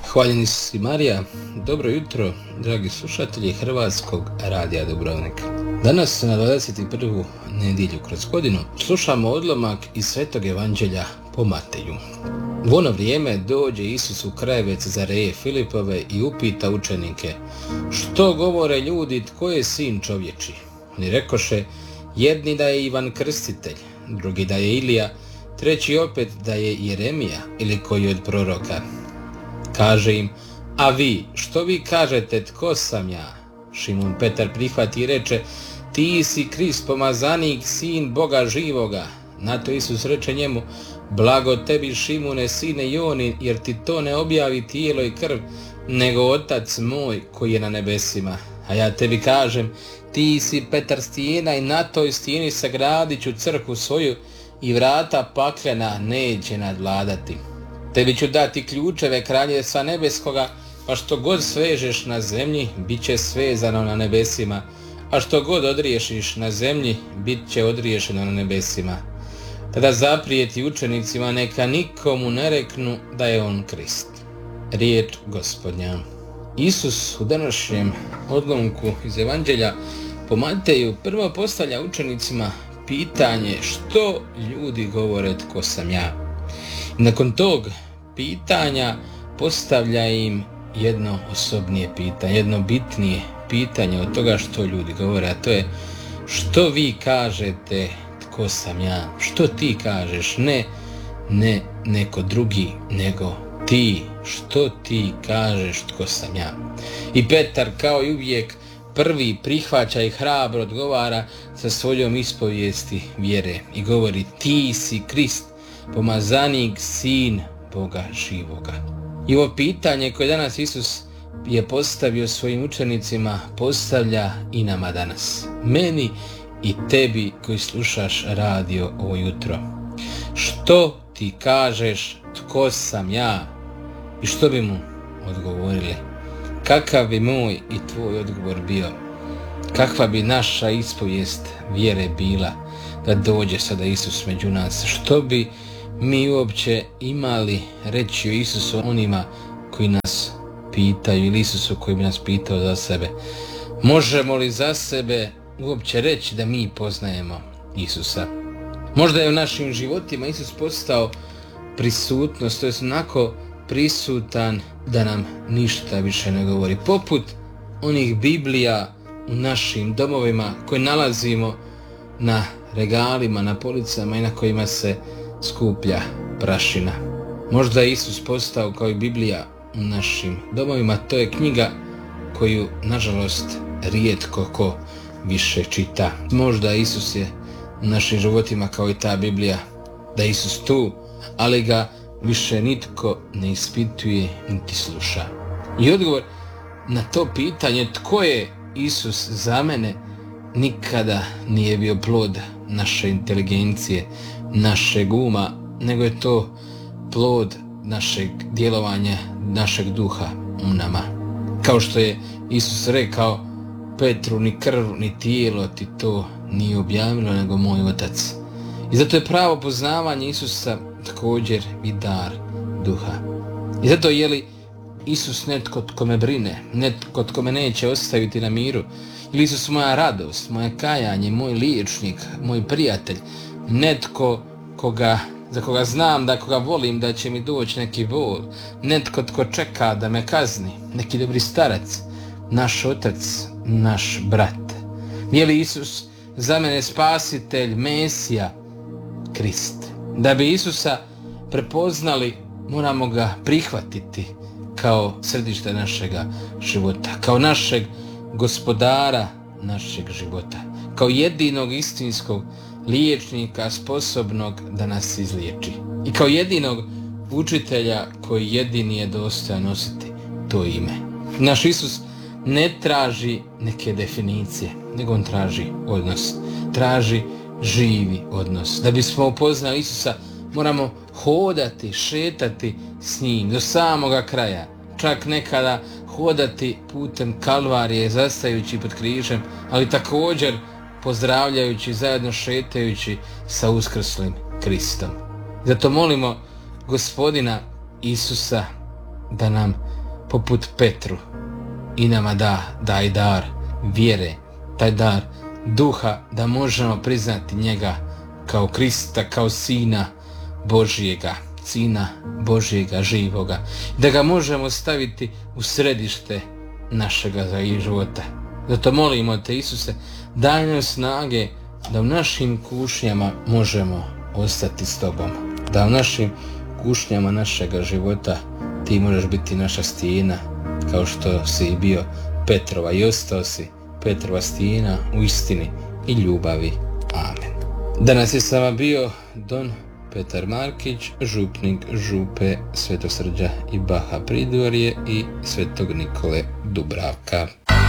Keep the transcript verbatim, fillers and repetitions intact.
Hvaljeni si Marija, dobro jutro, dragi slušatelji Hrvatskog radija Dubrovnik. Danas na dvadeset prvu nedjelju kroz godinu slušamo odlomak iz Svetog Evanđelja po Mateju. U ono vrijeme dođe Isus u krajeve Cezareje Filipove i upita učenike: što govore ljudi, tko je sin čovječi? Oni rekoše: jedni da je Ivan Krstitelj, drugi da je Ilija, treći opet da je Jeremija ili koji od proroka. Kaže im: a vi, što vi kažete, tko sam ja? Šimun Petar prihvati i reče: ti si Krist, pomazanik, sin Boga živoga. Na to Isus reče njemu: blago tebi, Šimune, sine Jonin, jer ti to ne objavi tijelo i krv, nego Otac moj koji je na nebesima. A ja tebi kažem, ti si Petar stijena i na toj stijeni sagradit ću crkvu svoju i vrata paklena neće nadvladati. Tebi ću dati ključeve kraljevstva nebeskoga, pa što god svežeš na zemlji, bit će svezano na nebesima, a što god odriješiš na zemlji, bit će odriješeno na nebesima. Tada zaprijeti učenicima, neka nikomu ne reknu da je on Krist. Riječ Gospodnja. Isus u današnjem odlomku iz Evanđelja po Mateju prvo postavlja učenicima pitanje: što ljudi govore, tko sam ja? Nakon tog pitanja postavlja im jedno osobnije pitanje, jedno bitnije pitanje od toga što ljudi govore, a to je: što vi kažete, tko sam ja? Što ti kažeš? Ne, ne neko drugi, nego ti. Što ti kažeš, tko sam ja? I Petar, kao i uvijek, prvi prihvaća i hrabro odgovara sa svojom ispovijesti vjere i govori: ti si Krist, pomazanik, sin Boga živoga. I ovo pitanje koje danas Isus je postavio svojim učenicima, postavlja i nama danas, meni i tebi koji slušaš radio ovo jutro. Što ti kažeš, tko sam ja? I što bi mu odgovorili? Kakav bi moj i tvoj odgovor bio? Kakva bi naša ispovijest vjere bila da dođe sada Isus među nas? Što bi mi uopće imali reći o Isusu onima koji nas pitaju, ili Isusu koji bi nas pitao za sebe? Možemo li za sebe uopće reći da mi poznajemo Isusa? Možda je u našim životima Isus postao prisutnost, to je onako prisutan da nam ništa više ne govori. Poput onih Biblija u našim domovima koje nalazimo na regalima, na policama i na kojima se skuplja prašina. Možda je Isus postao kao i Biblija u našim domovima. To je knjiga koju, nažalost, rijetko ko više čita. Možda Isus je u našim životima kao i ta Biblija, da je Isus tu, ali ga više nitko ne ispituje niti sluša. I odgovor na to pitanje tko je Isus za mene nikada nije bio plod naše inteligencije, našeg uma, nego je to plod našeg djelovanja, našeg duha u nama. Kao što je Isus rekao Petru: ni krv ni tijelo ti to nije objavilo, nego moj Otac. I zato je pravo poznavanje Isusa također i dar duha. I zato je li Isus netko tko me brine, netko tko me neće ostaviti na miru, ili Isus moja radost, moje kajanje, moj liječnik, moj prijatelj, netko koga, za koga znam da koga volim da će mi doći neki bol, netko tko čeka da me kazni, neki dobri starac, naš Otac, naš brat? Je li Isus za mene spasitelj, Mesija, Krist? Da bi Isusa prepoznali, moramo ga prihvatiti kao središte našega života, kao našeg gospodara našeg života, kao jedinog istinskog liječnika sposobnog da nas izliječi i kao jedinog učitelja koji jedini je dostojan nositi to ime. Naš Isus ne traži neke definicije, nego on traži odnos, traži živi odnos. Da bismo upoznali Isusa, moramo hodati, šetati s njim do samoga kraja, čak nekada hodati putem Kalvarije, zastajući pod križem, ali također pozdravljajući, zajedno šetajući sa uskrslim Kristom. Zato molimo Gospodina Isusa da nam poput Petru i nama da, daj dar vjere, taj dar duha da možemo priznati njega kao Krista, kao Sina Božjega, Sina Božjega živoga, da ga možemo staviti u središte našega života. Zato molimo te, Isuse, daj nam snage da u našim kušnjama možemo ostati s tobom, da u našim kušnjama našega života ti možeš biti naša stijena, kao što si i bio Petrova i ostao si Petrova stijena u istini i ljubavi. Amen. Danas je s vama bio Don Petar Markić, župnik župe Svetog Srđa i Baha Pridvorje i Svetog Nikole Dubravka.